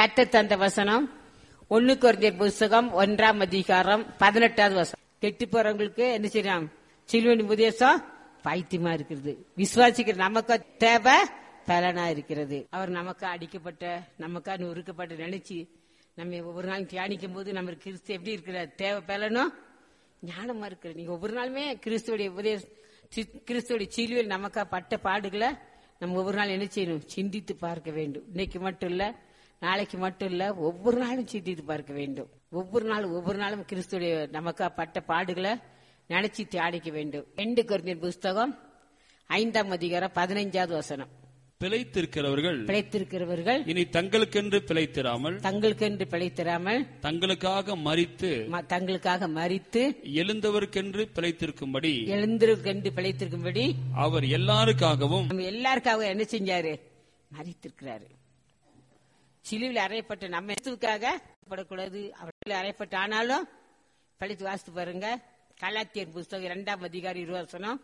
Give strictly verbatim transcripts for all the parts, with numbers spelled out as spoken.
கர்த்தர் தந்த வசனம் ஒன்னு கொரிந்தியர் புஸ்தகம் ஒன்றாம் அதிகாரம் பதினெட்டாவது வசனம். கெட்டு போறவங்களுக்கு என்ன செய்யலாம்? சிலுவையின் உபதேசம் பைத்தியமா இருக்கிறது. விசுவாசிக்கிற நமக்கு தேவை பலனா இருக்கிறது. அவர் நமக்கா அடிக்கப்பட்ட நமக்கா நொறுக்கப்பட்ட நினைச்சு நம்ம ஒவ்வொரு நாளும் தியானிக்கும் போது நம்ம கிறிஸ்து எப்படி இருக்கிற தேவை பலனும் ஞானமா இருக்கிற. நீங்க ஒவ்வொரு நாளுமே கிறிஸ்துவோடைய உபதேச கிறிஸ்துவோடைய சிலுவையில் நமக்கா பட்ட பாடுகளை நம்ம ஒவ்வொரு நாள் என்ன செய்யணும்? சிந்தித்து பார்க்க வேண்டும். இன்னைக்கு மட்டும் இல்ல, நாளைக்கு மட்டும் இல்ல, ஒவ்வொரு நாளும் சிந்தித்து பார்க்க வேண்டும். ஒவ்வொரு நாளும் ஒவ்வொரு நாளும் கிறிஸ்துடைய நமக்கா பட்ட பாடுகளை நினைச்சு தியானிக்க வேண்டும். ரெண்டு கொரிந்தியர் புஸ்தகம் ஐந்தாம் அதிகாரம் பதினைஞ்சாவது வசனம். பிழைத்திருக்கிறவர்கள் பிழைத்திருக்கிறவர்கள் இனி தங்களுக்கென்று பிழைத்திராமல் தங்களுக்கென்று பிழைத்திராமல் தங்களுக்காக மரித்து தங்களுக்காக மரித்து எழுந்தவருக்கென்று பிழைத்திருக்கும்படி எழுந்தவருக்கென்று பிழைத்திருக்கும்படி அவர் எல்லாருக்காகவும் நம்ம எல்லாருக்காக என்ன செஞ்சாரு? மரித்திருக்கிறாரு. சிலுவையில் அறையப்பட்ட நம்ம இயேசுவுக்காக படக்கூடாது. அவர்கள் அறையப்பட்ட ஆனாலும் படித்து வாசித்து பாருங்க. கலாத்தியர் புஸ்தகம் இரண்டாம் அதிகாரம் இருபது வசனம்.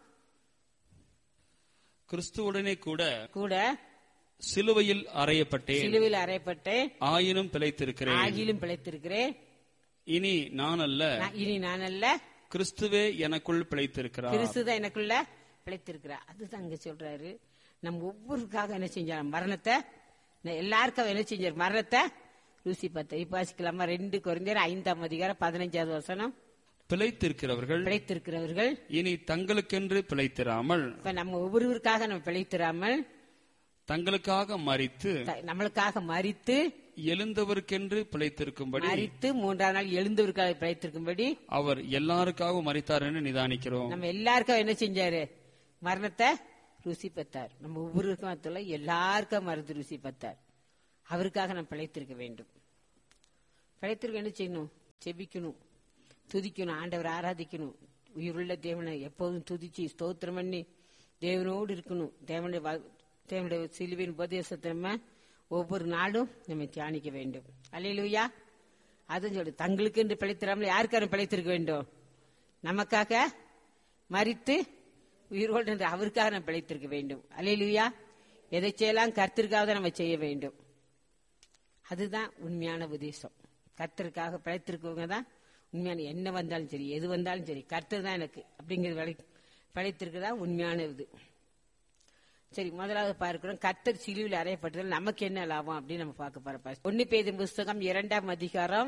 கிறிஸ்துவுடனே கூட கூட சிலுவையில் அறையப்பட்டேன், சிலுவையில் அறையப்பட்டேன், ஆயினும் பிழைத்திருக்கிறேன், ஆகிலும் பிழைத்திருக்கிறேன். இனி நான் அல்ல, இனி நான் அல்ல, கிறிஸ்துவே எனக்குள் பிழைத்திருக்கிறார். கிறிஸ்துதான் எனக்குள்ள பிழைத்திருக்கிறார். அதுதான் அங்க சொல்றாரு. நம்ம ஒவ்வொருக்காக என்ன செஞ்சார்? மரணத்தை எல்லாருக்கும் என்ன செஞ்சார்? மரணத்தை ருசி பார்த்த. இப்ப வாசிக்கலாமா? ரெண்டு கொரிந்தியர் ஐந்தாம் அதிகாரம் பதினைஞ்சாவது வசனம். பிழைத்திருக்கிறவர்கள் பிழைத்திருக்கிறவர்கள் இனி தங்களுக்கென்று பிழைத்திராமல் நம்ம ஒவ்வொருவருக்காக நம்ம பிழைத்திராமல் தங்களுக்காக மரித்து நம்மளுக்காக மரித்து எழுந்தவருக்கென்று பிழைத்திருக்கும்படி மரித்து மூன்றாம் நாள் எழுந்தவருக்காக பிழைத்திருக்கும்படி அவர் எல்லாருக்காகவும் மரித்தார் என்று நிதானிக்கிறோம். நம்ம எல்லாருக்கும் என்ன செஞ்சாரு? மரணத்தை ருசி பார்த்தார். நம்ம ஒவ்வொருக்கும் எல்லாருக்கும் மருந்து ருசி பார்த்தார். அவருக்காக நம்ம பிழைத்திருக்க வேண்டும். பிழைத்திருக்க என்ன செய்யணும்? செபிக்கணும், துதிக்கணும், ஆண்டவர் ஆராதிக்கணும். உயிருள்ள தேவனை எப்போதும் துதிச்சு ஸ்தோத்திரம் பண்ணி தேவனோடு இருக்கணும். தேவனுடைய தேவனுடைய சிலுவையின் உபதேசத்தை நம்ம ஒவ்வொரு நாளும் நம்ம தியானிக்க வேண்டும். அல்லேலூயா. அதுவும் சொல்லு, தங்களுக்கு என்று பிழைத்திராமல் யாருக்கான பிழைத்திருக்க வேண்டும்? நமக்காக மரித்து உயிரோடு என்று அவருக்காக நம்ம பிழைத்திருக்க வேண்டும். அல்லேலூயா. எதை செய்யலாம்? கர்த்தருக்காக தான் நம்ம செய்ய வேண்டும். அதுதான் உண்மையான உபதேசம். கர்த்தருக்காக பிழைத்திருக்கவங்க தான் உண்மையான. என்ன வந்தாலும் சரி, எது வந்தாலும் சரி, கர்த்தர் தான் எனக்கு அப்படிங்கிறது பிழைத்திருக்குதா உண்மையான இது. சரி, முதலாவது பார்க்கிறோம், கர்த்தர் சிலுவையில் அறையப்பட்டதில் நமக்கு என்ன லாபம் அப்படின்னு நம்ம பார்க்க போறோம். ஒன்னு பேதுரு புஸ்தகம் இரண்டாம் அதிகாரம்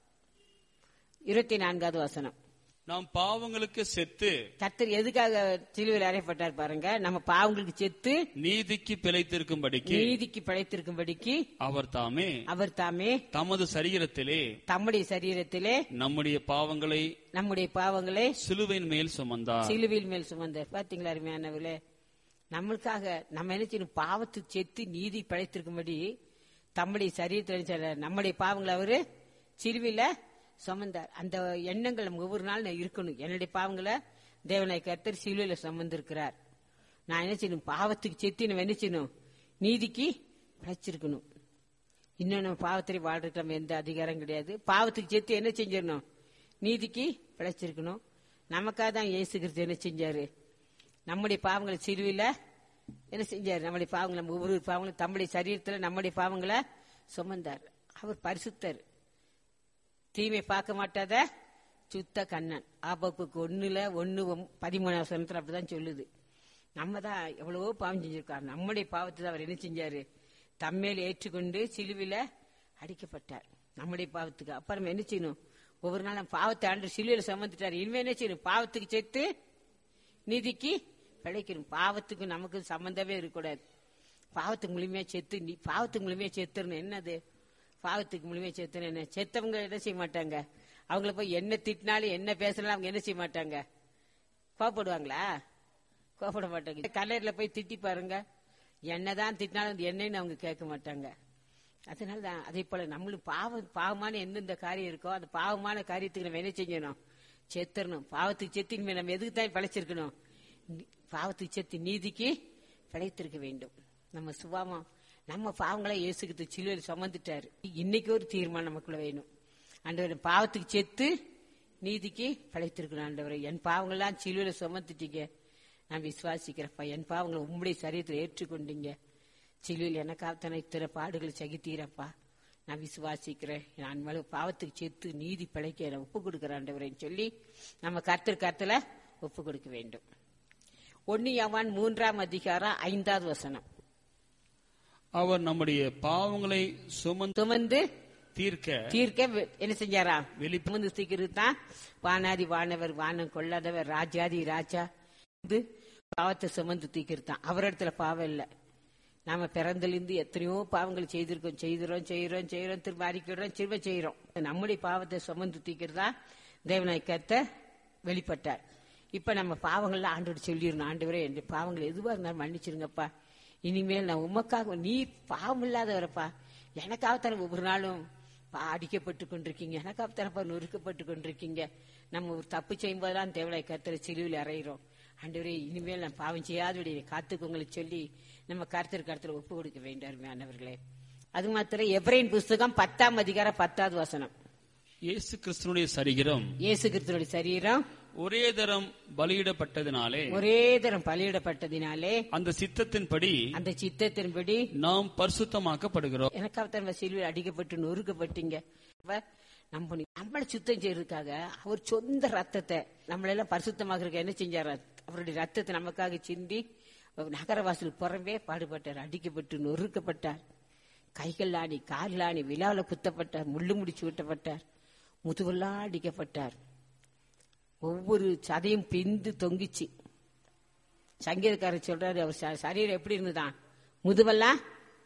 இருபத்தி நான்காவது வசனம். நாம் பாவங்களுக்கு செத்து, கர்த்தர் எதுக்காக சிலுவையில் அறையப்பட்டார் பாருங்க? நம்ம பாவங்களுக்கு செத்து நீதிக்கு பிழைத்திருக்கும்படிக்கு நீதிக்கு பிழைத்திருக்கும்படிக்கு அவர் தாமே அவர் தாமே தமது சரீரத்திலே தம்முடைய சரீரத்திலே நம்முடைய பாவங்களை நம்முடைய பாவங்களை சிலுவையின் மேல் சுமந்தார். சிலுவையின் மேல் சுமந்தார். பாத்தீங்களா அருமையானவர்களே? நம்மளுக்காக நம்ம என்ன செய்யணும்? பாவத்துக்கு செத்து நீதி பிழைத்திருக்கும்படி தம்முடைய சரீரத்தில் நம்முடைய பாவங்களை அவரு சிலுவையில சுமந்தார். அந்த எண்ணங்கள் நம்ம ஒவ்வொரு நாள் இருக்கணும். என்னுடைய பாவங்களை தேவனை கர்த்தர் சிலுவையில சுமந்திருக்கிறார். நான் என்ன செய்யணும்? பாவத்துக்கு செத்து நம்ம என்ன செய்யணும்? நீதிக்கு பிழைச்சிருக்கணும். இன்னும் நம்ம பாவத்தை வாழ்றதுக்கு நம்ம எந்த அதிகாரம் கிடையாது. பாவத்துக்கு செத்து என்ன செஞ்சிடணும்? நீதிக்கு பிழைச்சிருக்கணும். நமக்காக தான் இயேசு கிறிஸ்து என்ன செஞ்சாரு? நம்முடைய பாவங்களை சிலுவையில என்ன செஞ்சாரு? நம்முடைய பாவங்களை நம்ம ஒவ்வொரு பாவங்களும் தம்முடைய சரீரத்தில் நம்முடைய பாவங்களை சுமந்தார். அவர் பரிசுத்தர், தீமை பார்க்க மாட்டாத சுத்த கண்ணன். ஆபப்புக்கு ஒண்ணுல ஒன்னு பதிமூணாவது வசனத்துல அப்படிதான் சொல்லுது. நம்ம தான் எவ்வளவோ பாவம் செஞ்சிருக்காரு. நம்முடைய பாவத்தை தான் அவர் என்ன செஞ்சாரு? தம்மேல் ஏற்றுக்கொண்டு சிலுவையில அடிக்கப்பட்டார் நம்முடைய பாவத்துக்கு. அப்புறம் என்ன செய்யணும்? ஒவ்வொரு நாளும் பாவத்தை ஆண்டு சிலுவையில சுமந்துட்டாரு. இனிமே என்ன செய்யணும்? பாவத்துக்கு சேர்த்து நீதிக்கு பிழைக்கணும். பாவத்துக்கு நமக்கு சம்பந்தமே இருக்கக்கூடாது. பாவத்துக்கு முழுமையா செத்து நீ பாவத்துக்கு முழுமையா செத்துறணும். என்னது பாவத்துக்கு முழுமையா செத்துன்னு? என்ன செத்தவங்க என்ன செய்ய மாட்டாங்க? அவங்கள போய் என்ன திட்டினாலும் என்ன பேசினாலும் அவங்க என்ன செய்ய மாட்டாங்க? கோபப்படுவாங்களா? கோபப்பட மாட்டாங்க. கல்லறையில போய் திட்டி பாருங்க, என்னதான் திட்டினாலும் என்னன்னு அவங்க கேட்க மாட்டாங்க. அதனாலதான் அதே போல நம்மளும் பாவம் பாவமான எந்தெந்த காரியம் இருக்கோ அந்த பாவமான காரியத்துக்கு நம்ம என்ன செய்யணும்? செத்துறணும். பாவத்துக்கு செத்து இனிமே நம்ம எதுக்கு தான் பிழைச்சிருக்கணும்? பாவத்துக்கு செத்து நீதிக்கு பிழைத்திருக்க வேண்டும். நம்ம சுபாவம் நம்ம பாவங்களை இயேசுக்கு சிலுவையில் சுமந்துட்டாரு. இன்னைக்கு ஒரு தீர்மானம் நமக்குள்ள வேணும். ஆண்டவரே, பாவத்துக்கு செத்து நீதிக்கு பிழைத்திருக்கணும். ஆண்டவரே, என் பாவங்கள்லாம் சிலுவையில சுமந்துட்டீங்க, நான் விசுவாசிக்கிறப்பா. என் பாவங்களை உம்முடைய சரீரத்தில் ஏற்றுக்கொண்டீங்க. சிலுவையில் எனக்காக தானே இத்தனை பாடுகளை சகித்தீரப்பா. நான் விசுவாசிக்கிறேன், நான் மேல பாவத்துக்கு சேர்த்து நீதி பிழைக்க நான் ஒப்பு கொடுக்கிறேன் ஆண்டவரேன்னு சொல்லி நம்ம கர்த்தர் கர்த்தல ஒப்பு கொடுக்க வேண்டும். ஒன்னு யோவான் மூன்றாம் அதிகாரம் ஐந்தாவது வசனம். அவர் நம்முடைய பாவங்களை சுமந்து சுமந்து தீர்க்க தீர்க்க என்ன செஞ்சாரா? வெளி சுமந்து தீர்க்கிறது தான் வானாதி வானவர், வானம் கொள்ளாதவர், ராஜாதி ராஜா. இது பாவத்தை சுமந்து தீர்க்கிறது தான். அவரிடத்துல பாவம் இல்லை. நாம பிறந்திலிருந்து எத்தனையோ பாவங்கள் செய்திருக்கோம், செய்கிறோம் செய்யறோம் செய்யறோம் திரும்ப அறிக்கிறோம், திரும்ப செய்யறோம். நம்முடைய பாவத்தை சுமந்து தீர்க்கிறதா தேவனாய் கர்த்தர் வெளிப்பட்டார். இப்ப நம்ம பாவங்கள்ல ஆண்டோடு சொல்லிடணும், ஆண்டவரே என் பாவங்கள் எதுவா இருந்தாலும் மன்னிச்சிருங்கப்பா, இனிமேல் நான் உமக்காக, நீ பாவம் இல்லாதவரப்பா, எனக்காகத்தான ஒவ்வொரு நாளும் அடிக்கப்பட்டு கொண்டிருக்கீங்க, எனக்காகத்தானப்பா நொறுக்கப்பட்டு கொண்டிருக்கீங்க. நம்ம ஒரு தப்பு செய்யும் போதெல்லாம் தேவனாய் கர்த்தரை சிலுவையில் அறையிறோம். ஆண்டவரே இனிமேல் நான் பாவம் செய்யாதபடி காத்துக்கோங்களை சொல்லி நம்ம கர்த்தர் கர்த்தரை ஒப்பு கொடுக்க வேண்டும் மாணவர்களே. அது மாத்திரம் எபிரேயர் புஸ்தகம் பத்தாம் அதிகாரம் பத்தாவது வசனம். இயேசு கிறிஸ்துனுடைய சரீரம் இயேசு கிறிஸ்துனுடைய சரீரம் ஒரே தரம் பலியிடப்பட்டதினாலே ஒரே தரம் பலியிடப்பட்டதினாலே அந்த சித்தத்தின்படி அந்த சித்தத்தின்படி நாம் பரிசுத்தமாக்கப்படுகிறோம். எனக்காக சிலுவையில் அடிக்கப்பட்டு நொறுக்கப்பட்டீங்க. நம்ம நம்மளை சுத்தம் செய்யறதுக்காக அவர் சொந்த ரத்தத்தை நம்மளெல்லாம் பரிசுத்தமாக என்ன செஞ்சார்? அவருடைய ரத்தத்தை நமக்காக சிந்தி நகரவாசல் புறம்பே பாடுபட்டார், அடிக்கப்பட்டு நொறுக்கப்பட்டார், கைகள் ஆணி கால் ஆணி விழாவில் குத்தப்பட்டார், முள்ளு முடிச்சு விட்டப்பட்டார், முதுவெல்லாம் அடிக்கப்பட்டார், ஒவ்வொரு சதையும் பிந்து தொங்கிச்சு. சங்கீதக்காரர் சொல்றாரு, அவர் சரீரம் எப்படி இருந்துதான்? முதுவெல்லாம்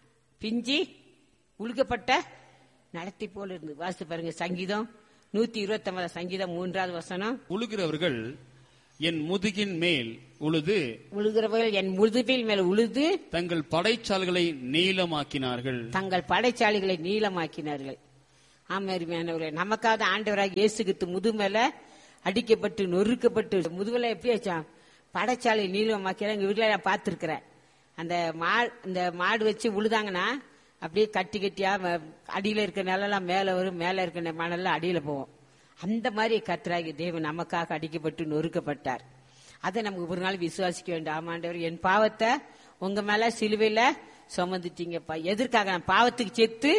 பிஞ்சி உழுக்கப்பட்ட நடத்தி போல இருந்து. வாசித்து பாருங்க, சங்கீதம் நூத்தி இருபத்தி ஒன்பது சங்கீதம் மூன்றாவது வசனம். உழுகிறவர்கள் என் முதுகின் மேல் உழுது உழுகிறவர்கள் என் முதுகில் மேல் உழுது தங்கள் படைச்சால்களை நீளமாக்கினார்கள் தங்கள் படைச்சாலிகளை நீளமாக்கினார்கள். ஆமாரிமையானவர்களே, நமக்காக ஆண்டவராக இயேசு கிறிஸ்து முது மேல அடிக்கப்பட்டு நொறுக்கப்பட்டு முதுகுல எப்படி வச்சான்? படைச்சாலை நீளமாக்கினா எங்க வீட்டுல நான் பார்த்திருக்கிறேன். அந்த மா இந்த மாடு வச்சு உழுதாங்கன்னா அப்படியே கட்டி கட்டியா அடியில இருக்க நிலம் மேல வரும், மேல இருக்க மணல்லாம் அடியில போவோம். அந்த மாதிரி கர்த்தராகிய தேவன் நமக்காக அடிக்கப்பட்டு நொறுக்கப்பட்டார். அதை நமக்கு ஒரு நாள் விசுவாசிக்க வேண்டும். ஆமாண்டவர், என் பாவத்தை உங்க மேல சிலுவையில சுமந்துட்டீங்கப்பா. எதற்காக? நான் பாவத்துக்கு செத்து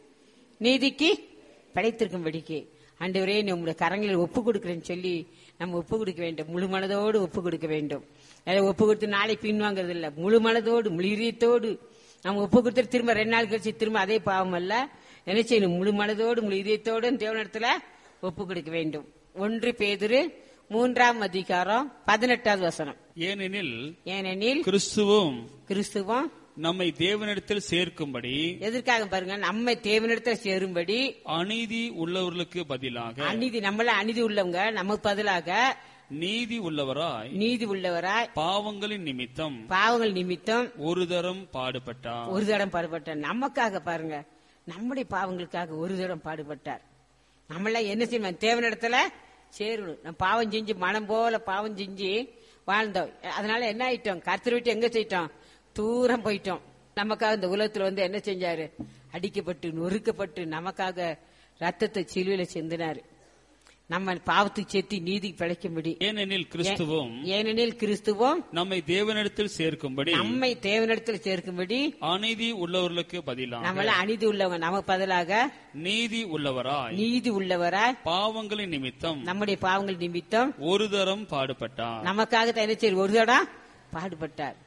நீதிக்கு படைத்திருக்கும்படிக்கு ஆண்டவரே நீ உங்களுடைய கரங்களில் ஒப்பு கொடுக்கிறேன்னு சொல்லி நம்ம ஒப்பு கொடுக்க வேண்டும். முழு மனதோடு ஒப்பு கொடுக்க வேண்டும். ஒப்பு கொடுத்து நாளை பின்வாங்கிறது இல்லை, முழு மனதோடு முழு இதயத்தோடு நம்ம ஒப்பு கொடுத்து திரும்ப ரெண்டு நாள் கழிச்சு திரும்ப அதே பாவம் அல்ல, என்ன செய்யணும்? முழு மனதோடு முழு இதயத்தோடு தேவனிடத்துல ஒப்பு கொடுக்க வேண்டும். ஒன்று பேதுரு மூன்றாம் அதிகாரம் பதினெட்டாவது வசனம். ஏனெனில் ஏனெனில் கிறிஸ்துவும் கிறிஸ்துவும் நம்மை தேவனிடத்தில் சேர்க்கும்படி. எதற்காக பாருங்க? நம்மை தேவனிடத்தில் சேரும்படி அநீதி உள்ளவர்களுக்கு பதிலாக, அநீதி நம்மள அநீதி உள்ளவங்க நமக்கு பதிலாக நீதி உள்ளவராய் நீதி உள்ளவராய் பாவங்களின் நிமித்தம் பாவங்கள் நிமித்தம் ஒரு தரம் பாடுபட்டார். ஒரு தரம் பாடுபட்டார். நமக்காக பாருங்க, நம்முடைய பாவங்களுக்காக ஒரு தரம் பாடுபட்டார். நம்மள என்ன செய்யணும்? தேவனிடத்துல சேரணும். நம்ம பாவம் செஞ்சு மனம் போல பாவம் செஞ்சு வாழ்ந்தோம். அதனால என்ன ஆயிட்டோம்? கர்த்தரை விட்டு எங்க செய்யிட்டோம்? தூரம் போயிட்டோம். நமக்காக இந்த உலகத்துல வந்து என்ன செஞ்சாரு? அடிக்கப்பட்டு நொறுக்கப்பட்டு நமக்காக ரத்தத்தை சிலுவையில சிந்தினாரு. நம்ம பாவத்துக்கு சேர்த்து நீதி பிழைக்கும்படி. ஏனெனில் கிறிஸ்துவும் ஏனெனில் கிறிஸ்துவும் நம்மை தேவனிடத்தில் சேர்க்கும்படி நம்மை தேவனிடத்தில் சேர்க்கும்படி அநீதி உள்ளவர்களுக்கு பதிலாக, நம்மள அநீதி உள்ளவங்க நமக்கு பதிலாக நீதி உள்ளவராய் நீதி உள்ளவராய் பாவங்களின் நிமித்தம் நம்முடைய பாவங்கள் நிமித்தம் ஒரு தரம் பாடுபட்டார். நமக்காக என்ன செய்ய ஒரு தரம் பாடுபட்டார்.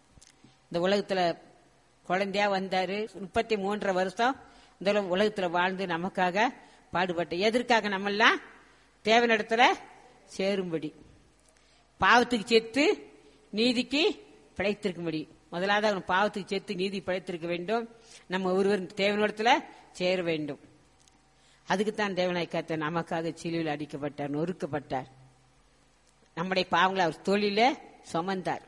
இந்த உலகத்துல குழந்தையா வந்தாரு, முப்பத்தி மூன்றரை வருஷம் இந்த உலகத்துல வாழ்ந்து நமக்காக பாடுபட்ட. எதற்காக? நம்மெல்லாம் தேவனிடத்துல சேரும்படி, பாவத்துக்கு சேர்த்து நீதிக்கு பிழைத்திருக்கும்படி. முதலாவது அவன் பாவத்துக்கு சேர்த்து நீதி பிழைத்திருக்க வேண்டும். நம்ம ஒருவர் தேவனிடத்துல சேர வேண்டும். அதுக்குத்தான் தேவனாய் கர்த்தர் நமக்காக சிலுவையில் அடிக்கப்பட்டார், நொறுக்கப்பட்டார். நம்முடைய பாவங்களை அவர் தோளில சுமந்தார்.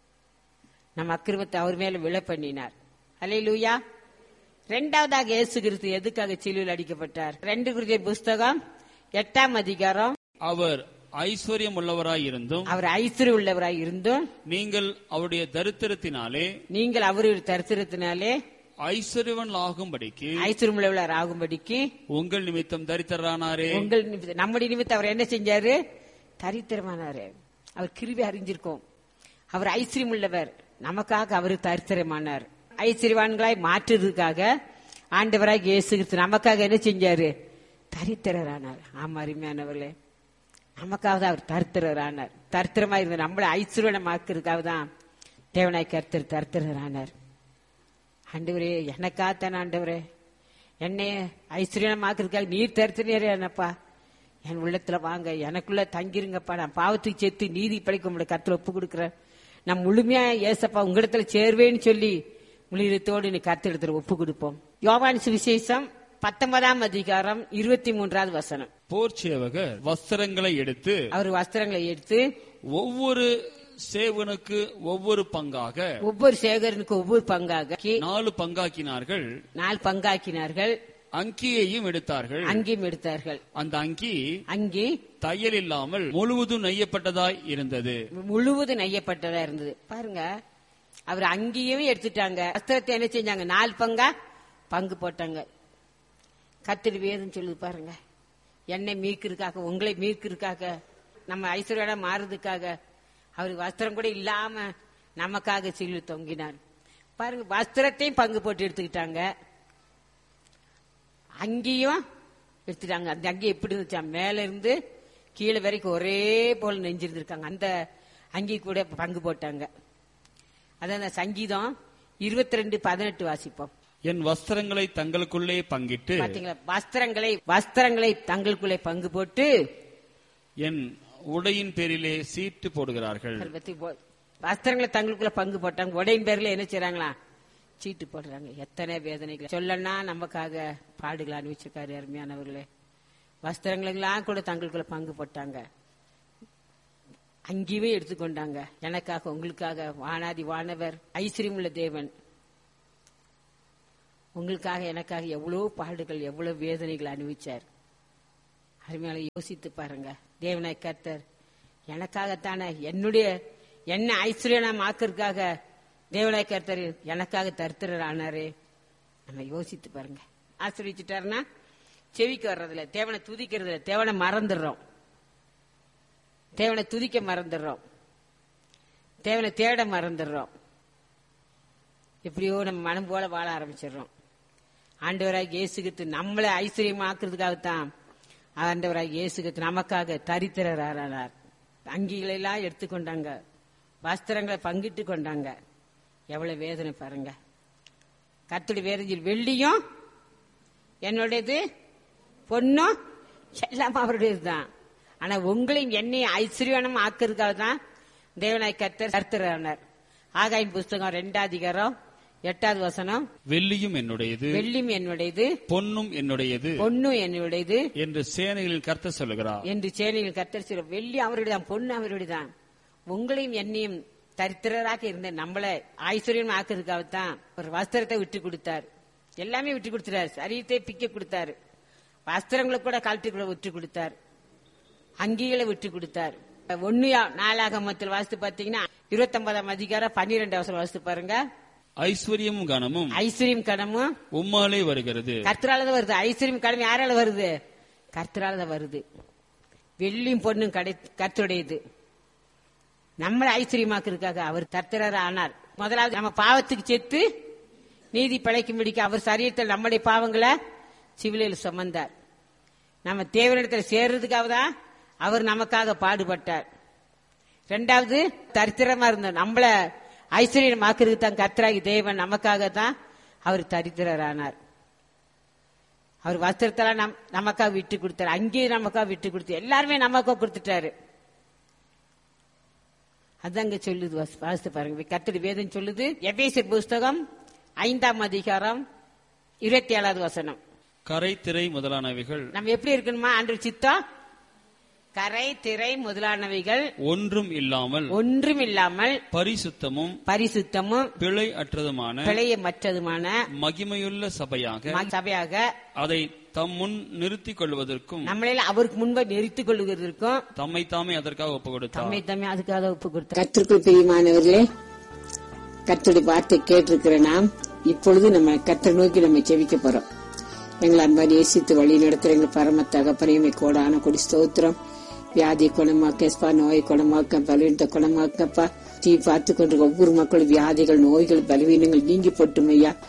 நம்ம அக்கிரமத்தை அவர் மேல விழ பண்ணினார். அல்லேலூயா. இரண்டாவதாக இயேசு கிறிஸ்து எதுக்காக சிலுவையில் அடிக்கப்பட்டார்? ரெண்டு கொரிந்தியர் புஸ்தகம் எட்டாம் அதிகாரம். அவர் ஐஸ்வர்யம் உள்ளவராய் இருந்தும் அவர் ஐஸ்வர்யம் உள்ளவராய் இருந்தும் நீங்கள் அவருடைய தரித்திரத்தினாலே நீங்கள் அவருடைய தரித்திரத்தினாலே ஐஸ்வர்யவன் ஆகும்படிக்கு ஐஸ்வர்யம் உள்ளவர் ஆகும்படிக்கு உங்கள் நிமித்தம் தரித்திரரானாரே. உங்கள் நிமித்தம் நம்முடைய நிமித்தம் அவர் என்ன செஞ்சாரு? தரித்திரமானாரு. அவர் கிருபை அறிஞ்சிருக்கோம். அவர் ஐஸ்வர்யம் உள்ளவர், நமக்காக அவரு தரித்திரமானார். ஐஸ்வர்யவான்களாய் மாற்றுறதுக்காக ஆண்டவராக இயேசு கிறிஸ்து நமக்காக என்ன செஞ்சாரு? தரித்திரரானார். ஆமா அருமையானவர்களே, நமக்காக தான் அவர் தரித்திரரானார். தரித்திரமா இருந்த நம்மளை ஐஸ்வர்யமாக்குறதுக்காக தான் தேவனாய் கர்த்தர் தரித்திரரானார். ஆண்டவரே எனக்காகத்தான் ஆண்டவரே என்னை ஐஸ்வர்யமாக்குறதுக்காக நீர் தரித்திரரே என்னப்பா, என் உள்ளத்துல வாங்க, எனக்குள்ள தங்கிருங்கப்பா, நான் பாவத்துக்கு சேர்த்து நீதி படைக்க உங்களுடைய கருத்துல ஒப்பு கொடுக்குறேன், நான் முழுமையா ஏசப்பா உங்களிடத்துல சேர்வேன்னு சொல்லி முழுத்தோடு நீ கருத்து ஒப்பு கொடுப்போம். யோவான் சுவிசேஷம் பத்தொன்பதாம் அதிகாரம் இருபத்தி மூன்றாவது வசனம். போர் சேவகர் வஸ்திரங்களை எடுத்து அவர் வஸ்திரங்களை எடுத்து ஒவ்வொரு சேவனுக்கு ஒவ்வொரு பங்காக ஒவ்வொரு சேகரனுக்கு ஒவ்வொரு பங்காக நாலு பங்காக்கினார்கள் நாலு பங்காக்கினார்கள் அங்கியையும் எடுத்தார்கள் அங்கியும் எடுத்தார்கள். அந்த அங்கி அங்கி தையல் இல்லாமல் முழுவதும் நெய்யப்பட்டதாய் இருந்தது. முழுவதும் நெய்யப்பட்டதா இருந்தது. பாருங்க, அவர் அங்கேயும் எடுத்துட்டாங்க, வஸ்திரத்தை என்ன செஞ்சாங்க? நாலு பங்கா பங்கு போட்டாங்க. கத்திரி வேதம் சொல்லுது பாருங்க, என்னை மீட்கிறதுக்காக, உங்களை மீட்கிறதுக்காக, நம்ம ஐஸ்வர்யா மாறுறதுக்காக அவர் வஸ்திரம் கூட இல்லாம நமக்காக சிலுவை தொங்கினார். பாருங்க, வஸ்திரத்தையும் பங்கு போட்டு எடுத்துக்கிட்டாங்க, அங்கேயும் எடுத்துட்டாங்க. அந்த அங்கே எப்படி இருந்துச்சா? மேல இருந்து கீழே வரைக்கும் ஒரே போல நெஞ்சிருந்திருக்காங்க. அந்த அங்கி கூட பங்கு போட்டாங்க. அதான் சங்கீதம் இருபத்தி ரெண்டு பதினெட்டு வாசிப்போம். என் வஸ்திரங்களை தங்களுக்குள்ளே பங்கிட்டு, பாத்தீங்களா, வஸ்திரங்களை வஸ்திரங்களை தங்களுக்குள்ளே பங்கு போட்டு என் உடையின் பேரிலே சீட்டு போடுகிறார்கள். வஸ்திரங்களை தங்களுக்குள்ள பங்கு போட்டாங்க, உடையின் பேர்ல என்ன செய்றாங்களா? சீட்டு போடுறாங்க. எத்தனை வேதனைகள் சொல்லனா நமக்காக பாடுகள் அனுபவிச்சிருக்காரு அருமையானவர்களே. வஸ்திரங்களெல்லாம் கூட தங்களுக்குள்ள பங்கு போட்டாங்க, அங்கேயுமே எடுத்துக்கொண்டாங்க. எனக்காக உங்களுக்காக வானாதி வானவர் ஐஸ்வர்யமுள்ள தேவன் உங்களுக்காக எனக்காக எவ்வளவு பாடுகள் எவ்வளவு வேதனைகள் அனுபவிச்சார். அருமையால யோசித்து பாருங்க. தேவனாய் கர்த்தர் எனக்காகத்தானே, என்னுடைய என்ன ஐஸ்வர்யம் ஆக்கிறதுக்காக தேவனாய் கர்த்தர் எனக்காக தரித்திரர் ஆனாரு. நம்ம யோசித்து பாருங்க. ஆசிரியச்சுட்டாருன்னா செவிக்கு வர்றதில்ல, தேவனை துதிக்கிறதுல தேவனை மறந்துடுறோம், தேவனை துதிக்க மறந்துடுறோம், தேவனை தேட மறந்துடுறோம். எப்படியோ நம்ம மனம் போல வாழ ஆரம்பிச்சிடறோம். ஆண்டவராக இயேசுகித்து நம்மளை ஐஸ்வர்யமாக்குறதுக்காகத்தான் ஆண்டவராக இயேசுகித்து நமக்காக தரித்திரர் ஆனார். அங்கிகளை எல்லாம் எடுத்துக்கொண்டாங்க, வஸ்திரங்களை பங்கிட்டு கொண்டாங்க. எவ்வளவு வேதனை பாருங்க. கர்த்தருடைய வேதனையில் வெள்ளியும் என்னுடையது, பொண்ணும் எல்லாம் அவருடையது தான். ஆனா உங்களையும் என்னையும் ஐஸ்வர்யம் ஆக்கிறதுக்காக தான் தேவனாய் கர்த்தர் தரித்திரர். ஆகாயின் புஸ்தகம் ரெண்டாம் அதிகாரம் எட்டாவது வசனம். வெள்ளியும் என்னுடையது, வெள்ளியும் என்னுடையது, பொன்னும் என்னுடையது, பொன்னும் என்னுடையது என்று சேனைகளில் கர்த்தர் சொல்லுகிறார். என்று சேனையில் கர்த்தர் சொல்ல. வெள்ளி அவருடையதான், பொண்ணு அவருடையதான். உங்களையும் என்னையும் தரித்திரராக இருந்த நம்மளை ஐஸ்வர்யம் ஆக்கிறதுக்காகத்தான் ஒரு வஸ்திரத்தை விட்டு கொடுத்தார். எல்லாமே விட்டு கொடுத்தாரு. சரீரத்தை பிக்க கொடுத்தாரு, வஸ்திரங்களை கூட கழட்டி கூட விட்டு கொடுத்தார், அங்கிகளை விட்டு கொடுத்தார். ஒன்னுயா நாலாகமத்தில் வாசித்து பாத்தீங்கன்னா இருபத்தி ஒன்பதாம் அதிகாரம் பன்னிரெண்டு அவசரம் வாசித்து பாருங்க. ஐஸ்வர்யமும் கனமும் ஐஸ்வர்யம் கனமும் உம்மாலே வருகிறது. கர்த்தரால வருது. ஐஸ்வர்யம் கனம் யாரால வருது? கர்த்தரால வருது. வெள்ளியும் பொண்ணும் கடை கர்த்தருடையது. நம்மளை ஐஸ்வர்யமாக்குறதுக்காக அவர் கர்த்தராக ஆனார். முதலாவது நம்ம பாவத்துக்கு செத்து நீதி படைக்கும்படிக்க அவர் சரீரத்தில் நம்முடைய பாவங்களை சிவிலையில் சுமந்தார். நம்ம தேவனிடத்தில் சேர்றதுக்காக தான் அவர் நமக்காக பாடுபட்டார். இரண்டாவது தரித்திரமா இருந்த நம்மள ஐஸ்வர்யமாக்குறது தான் கர்த்தராகி தேவன் நமக்காக தான் அவர் தரித்திரர் ஆனார். அவர் வஸ்திரத்தெல்லாம் நம் நமக்காக விட்டு கொடுத்தாரு, அங்கேயும் நமக்காக விட்டு கொடுத்து எல்லாருமே நமக்காக கொடுத்துட்டாரு. அதாங்க சொல்லுது, வாசித்து பாருங்க. கர்த்தருடைய வேதம் சொல்லுது. எபேசியர் புஸ்தகம் ஐந்தாம் அதிகாரம் இருபத்தி ஏழாவது வசனம். கரை திரை முதலானவைகள் நம்ம எப்படி இருக்கணுமா? ஆண்டவர் சித்தம் கரை திரை முதலானவைகள் ஒன்றும் இல்லாமல் ஒன்றும் இல்லாமல் பரிசுத்தமும் பரிசுத்தமும் பிழை அற்றதுமான பிழையமற்றதுமான மகிமையுள்ள சபையாக சபையாக அதை தம் முன் நிறுத்திக் கொள்வதற்கும் நம்மள அவருக்கு முன்பு நிறுத்திக் கொள்வதற்கும் தம்மை தாமே அதற்காக ஒப்பு கொடுத்தார். தம்மை தாமே அதுக்காக ஒப்பு கொடுத்தார். கர்த்தருக்குள் பிரியமானவர்களே, கர்த்தருடைய வார்த்தை கேட்டிருக்கிற நாம் இப்பொழுது நம்ம கர்த்தரை நோக்கி நம்ம செவிக்க போறோம். எங்களை அன்பாரி நேசித்து வழி நடத்துற எங்கள் பரம தகப்பனையுமே கோடான கொடி ஸ்தோத்திரம். வியாதி குணமாக்கப்பா, நோய் குணமாக்க, பலவீனத்தை குணமாக்கப்பா. தீ பார்த்து கொண்டு ஒவ்வொரு மக்களும் வியாதிகள் நோய்கள் பலவீனங்கள் நீங்கி போட்டும் ஐயா.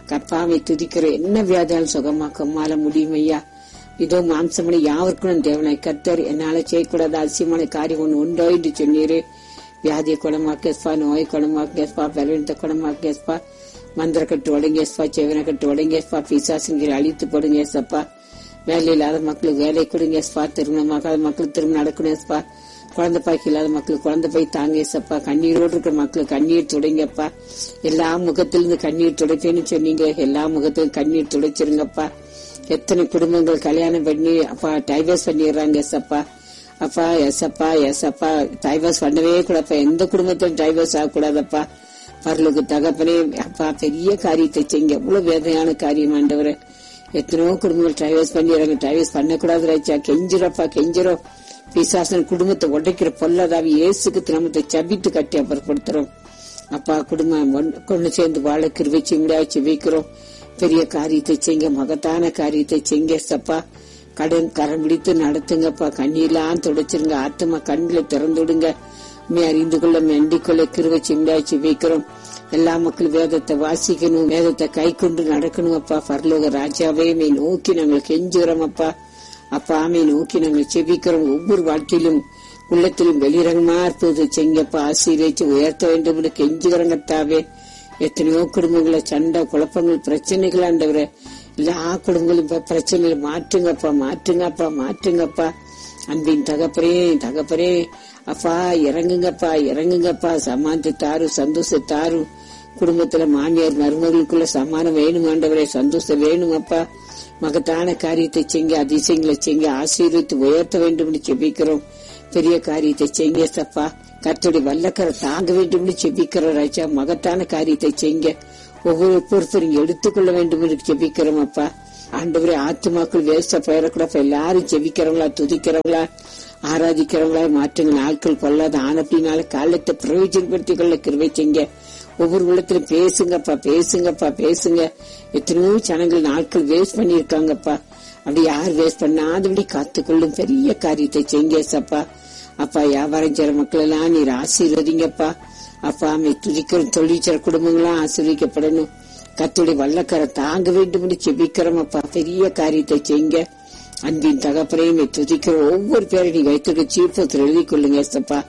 கப்பாவை துதிக்கிறோம். என்ன வியாதியால் சுகமாக்க மால முடியும் ஐயா. இதோ மாம்சமனை யாவருக்கும் தேவனாய் கர்த்தர் என்னால செய்யக்கூடாத அதிசயமான காரியம் ஒன்று உண்டோ என்று சொன்னீரு. வியாதியை குணமாக்கேஸ்பா, நோயை குணமாக்கேஸ்பா, பலவீனத்தை குணமாக்கேஸ்பா, மந்திர கட்டு உடங்கேஸ்பா, செவன கட்டு உடங்கேஸ்பா, பிசாசுங்கிற அழித்து போடுங்கேசப்பா. வேலை இல்லாத மக்களுக்கு வேலை கொடுங்கேஸ்பா, திருமணமாகாத மக்களுக்கு திருமணம் நடக்கணும்ப்பா, குழந்தை பாய்க்கு இல்லாத மக்களுக்கு குழந்தை பாய் தாங்கேசப்பா, கண்ணீரோடு இருக்கிற மக்களுக்கு கண்ணீர் துடைங்கப்பா. எல்லா முகத்திலிருந்து கண்ணீர் துடைப்பேன்னு சொன்னீங்க, எல்லா முகத்திலும் கண்ணீர் துடைச்சிருங்கப்பா. எத்தனை குடும்பங்கள் கல்யாணம் பண்ணி அப்பா டைவர்ஸ் பண்ணிடுறாங்க எஸ்அப்பா. அப்பா எஸ்அப்பா எஸ்அப்பா டைவர்ஸ் பண்ணவே கூடப்பா. எந்த குடும்பத்திலும் டைவர்ஸ் ஆகக்கூடாதப்பா. பரலுக்கு தகப்பனே அப்பா பெரிய காரியத்தை செய்யுங்க. எவ்வளவு வேதனையான காரியம் ஆண்டவரே. எத்தனையோ குடும்பங்கள் டைவர்ஸ் பண்ணிடுறாங்க. டைவர்ஸ் பண்ணக்கூடாது ராஜா. கெஞ்சிரப்பா கெஞ்சிரும். பிசாசன் குடும்பத்தை உடைக்கிற பொல்லதாவி இயேசுக்கு திருமணத்தை சபித்து கட்டி அப்புறப்படுத்துறோம். அப்பா குடும்பம் கொண்டு சேர்ந்து வாழ கிருபை செய்ய வைக்கிறோம். பெரிய காரியத்தை செய்யுங்க, மகத்தான காரியத்தை செய்யுங்க சப்பா. கடன் கரம் பிடித்து நடத்துங்கப்பா. கண்ணீர்லாம் துடைச்சிருங்க. ஆத்மா கண்களை திறந்து விடுங்க. அறிந்து கொள்ள மெண்டிக் கொள்ள கிருபை செய்ய வைக்கிறோம். எல்லா மக்களும் வேதத்தை வாசிக்கணும், வேதத்தை கை கொண்டு நடக்கணும் அப்பா. பரலோக ராஜாவே மே நோக்கி நாங்கள் கெஞ்சுகிறோம் அப்பா. அப்பா மே நோக்கி நாங்கள் செபிக்கிறோம். ஒவ்வொரு வாழ்க்கையிலும் உள்ளத்திலும் வெளிரங்கமா இருப்பது செய்யப்பா. ஆசீர்வதிச்சு உயர்த்த வேண்டும் என்று கெஞ்சுகிறங்கத்தாவே. எத்தனையோ குடும்பங்கள சண்டை குழப்பங்கள் பிரச்சனைகள் ஆண்டவரே. எல்லா குடும்பங்களும் பிரச்சனைகளை மாற்றுங்கப்பா மாற்றுங்கப்பா மாற்றுங்கப்பா. அன்பின் தகப்பரே தகப்பரே அப்பா இறங்குங்கப்பா இறங்குங்கப்பா. சமானத்தை தாரு, சந்தோஷத்தாரு. குடும்பத்துல மாமியார் மருமகளுக்குள்ள சமானம் வேணும் ஆண்டவரே, சந்தோஷம் வேணும் அப்பா. மகத்தான காரியத்தை செய்ய, அதிசயங்களை செய்ய, ஆசீர்வித்து உயர்த்த வேண்டும் என்று செபிக்கிறோம். பெரிய காரியத்தை செய்ய சப்பா. கர்த்தருடைய வல்லக்கரை தாங்க வேண்டும் என்று செபிக்கிறோம் ராஜா. மகத்தான காரியத்தை செய்ய ஒவ்வொரு பொறுப்பையும் எடுத்துக்கொள்ள வேண்டும் என்று செபிக்கிறோம் அப்பா. ஆண்டவரே ஆத்துமாக்கள் வேஸ்டா போயிடக்கூடாது. எல்லாரும் செபிக்கிறவங்களா, துதிக்கிறவங்களா, ஆராதிக்கிறவங்களா மாற்றுங்க. நாட்கள் கொள்ளாத ஆனப்பினால காலத்தை பிரயோஜனப்படுத்திக் கொள்ள கிருபை செய்ய. ஒவ்வொரு உள்ளத்திலும் பேசுங்கப்பா பேசுங்கப்பா பேசுங்க. எத்தனையோ ஜனங்கள் நாட்கள் வேஸ்ட் பண்ணிருக்காங்கப்பா. அப்படி யார் வேஸ்ட் பண்ணாதபடி காத்துக்கொள்ளும் பெரிய காரியத்தை செய்ய சப்பா. அப்பா வியாபாரம் செய்ற மக்கள் எல்லாம் நீர் ஆசீர்வதிங்கப்பா. அப்பா அமை துதிக்கிற தொழிற்சர குடும்பங்களாம் ஆசீர்வதிக்கப்படணும். கர்த்தருடைய வல்லக்கரை தாங்க வேண்டும் என்று செபிக்கிறோம் அப்பா. பெரிய காரியத்தை செய்ய. அன்பின் தகப்பனையும் துதிக்கிற ஒவ்வொரு பேரை நீங்க வைத்திருக்க சீப்பத்தில் எழுதி கொள்ளுங்க சப்பா.